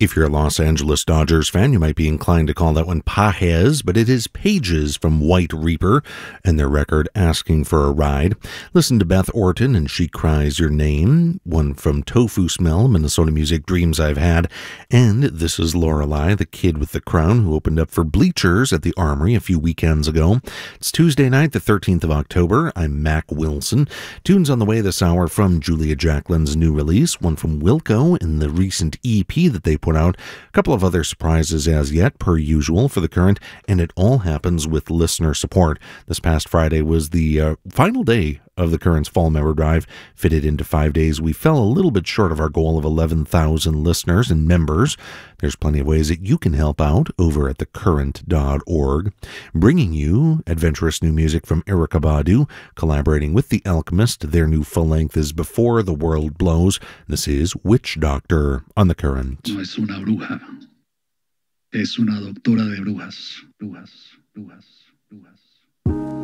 If you're a Los Angeles Dodgers fan, you might be inclined to call that one Pages, but it is Pages from White Reaper and their record Asking for a Ride. Listen to Beth Orton and She Cries Your Name, one from Tofu Smell, Minnesota Music Dreams I've Had, and this is Lorelei, the kid with the crown, who opened up for Bleachers at the Armory a few weekends ago. It's Tuesday night, the 13th of October. I'm Mac Wilson. Tunes on the way this hour from Julia Jacquelin's new release, one from Wilco in the recent EP that they put out, a couple of other surprises as yet, per usual for the current, and it all happens with listener support. This past Friday was the final day of the Current's Fall Member Drive, fitted into 5 days. We fell a little bit short of our goal of 11,000 listeners and members. There's plenty of ways that you can help out over at thecurrent.org. Bringing you adventurous new music from Erykah Badu, collaborating with The Alchemist. Their new full-length is Before the World Blows. This is Witch Doctor on The Current. No es una bruja, es una doctora de brujas, brujas, brujas.